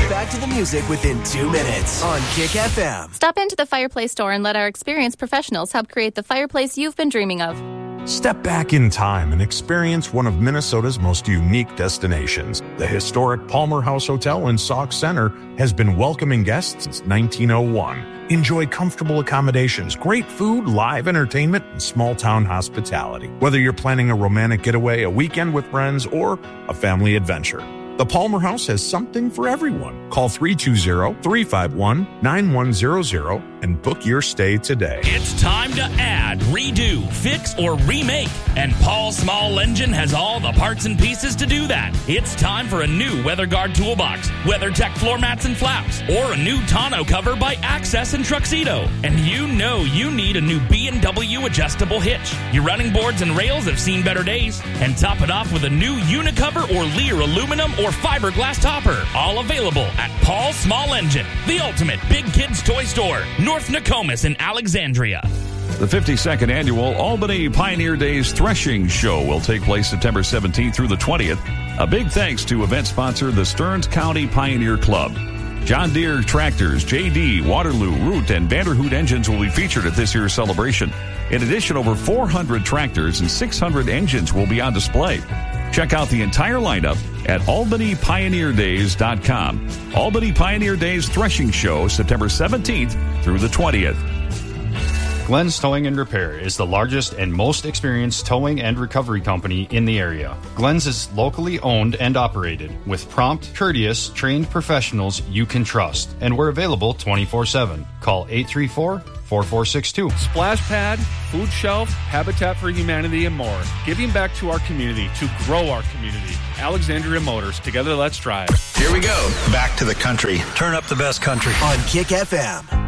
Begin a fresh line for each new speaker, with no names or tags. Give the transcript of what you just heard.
back to the music within 2 minutes on Kick FM.
Stop into the Fireplace store and let our experienced professionals help create the fireplace you've been dreaming of.
Step back in time and experience one of Minnesota's most unique destinations. The historic Palmer House Hotel in Sauk Center has been welcoming guests since 1901. Enjoy comfortable accommodations, great food, live entertainment, and small-town hospitality. Whether you're planning a romantic getaway, a weekend with friends, or a family adventure, the Palmer House has something for everyone. Call 320-351-9100 and book your stay today.
It's time to add, redo, fix, or remake. And Paul Small Engine has all the parts and pieces to do that. It's time for a new WeatherGuard toolbox, WeatherTech floor mats and flaps, or a new tonneau cover by Access and Truxedo. And you know you need a new B&W adjustable hitch. Your running boards and rails have seen better days. And top it off with a new Unicover or Lear aluminum or fiberglass topper. All available at Paul Small Engine, the ultimate big kids toy store, North Nokomis in Alexandria.
The 52nd annual Albany Pioneer Days Threshing Show will take place September 17th through the 20th. A big thanks to event sponsor, the Stearns County Pioneer Club. John Deere tractors, JD, Waterloo, Root, and Vanderhoot engines will be featured at this year's celebration. In addition, over 400 tractors and 600 engines will be on display. Check out the entire lineup at albanypioneerdays.com. Albany Pioneer Days Threshing Show, September 17th through the 20th.
Glenn's Towing and Repair is the largest and most experienced towing and recovery company in the area. Glenn's is locally owned and operated with prompt, courteous, trained professionals you can trust, and we're available 24/7. Call 834-4462.
Splash Pad, Food Shelf, Habitat for Humanity, and more. Giving back to our community to grow our community. Alexandria Motors. Together, let's drive.
Here we go. Back to the country. Turn up the best country.
On Kick FM.